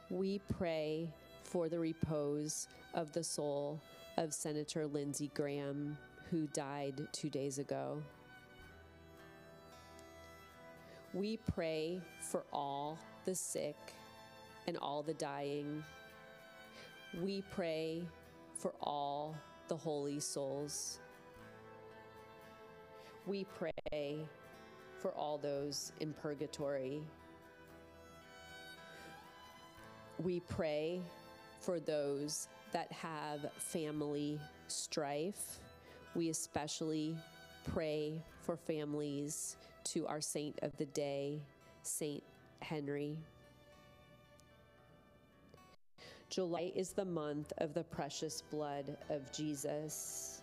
We pray for the repose of the soul of Senator Lindsey Graham, who died 2 days ago. We pray for all the sick and all the dying. We pray for all the holy souls. We pray for all those in purgatory. We pray for those that have family strife. We especially pray for families to our saint of the day, Saint Henry. July is the month of the precious blood of Jesus.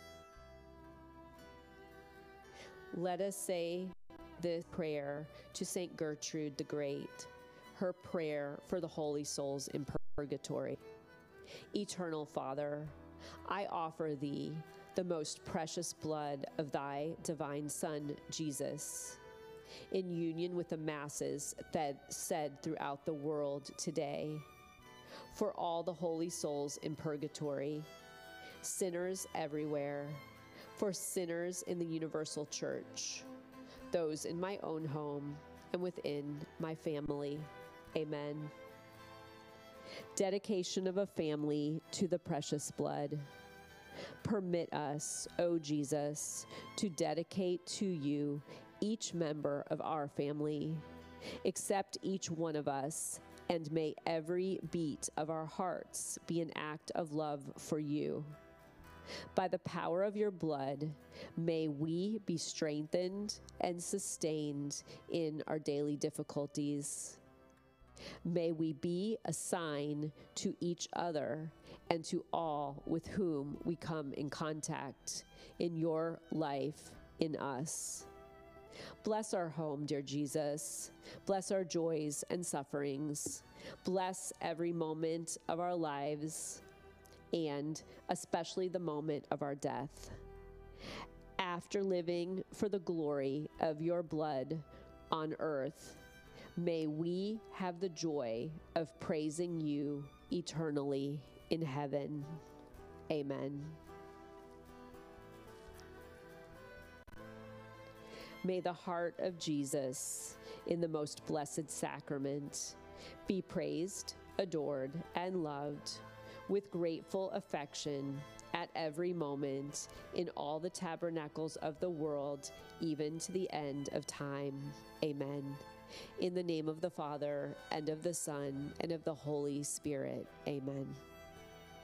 Let us say this prayer to Saint Gertrude the Great, her prayer for the holy souls in purgatory. Eternal Father, I offer thee the most precious blood of thy divine Son, Jesus, in union with the masses that said throughout the world today, for all the holy souls in purgatory, sinners everywhere, for sinners in the universal church, those in my own home and within my family. Amen. Dedication of a family to the precious blood. Permit us, O Jesus, to dedicate to you each member of our family. Accept each one of us, and may every beat of our hearts be an act of love for you. By the power of your blood, may we be strengthened and sustained in our daily difficulties. May we be a sign to each other and to all with whom we come in contact in your life in us. Bless our home, dear Jesus. Bless our joys and sufferings. Bless every moment of our lives, and especially the moment of our death. After living for the glory of your blood on earth, may we have the joy of praising you eternally in heaven. Amen. May the heart of Jesus in the most blessed sacrament be praised, adored, and loved with grateful affection at every moment in all the tabernacles of the world, even to the end of time. Amen. In the name of the Father, and of the Son, and of the Holy Spirit. Amen.